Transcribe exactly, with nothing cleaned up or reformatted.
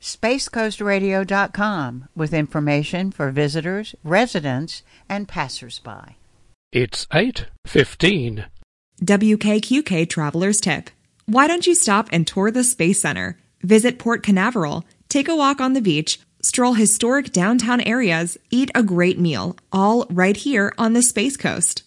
space coast radio dot com with information for visitors, residents, and passersby. It's eight fifteen. W K Q K Traveler's Tip. Why don't you stop and tour the Space Center? Visit Port Canaveral, take a walk on the beach, stroll historic downtown areas, eat a great meal, all right here on the Space Coast.